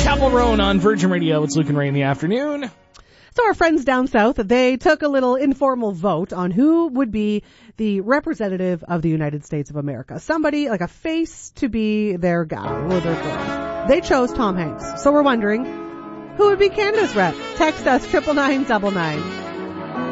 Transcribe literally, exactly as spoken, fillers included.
Chapel Roan on Virgin Radio. It's Luke and Ray in the afternoon. So our friends down south, they took a little informal vote on who would be the representative of the United States of America. Somebody, like a face to be their guy or their girl. They chose Tom Hanks. So we're wondering, who would be Canada's rep? Text us, triple nine double nine.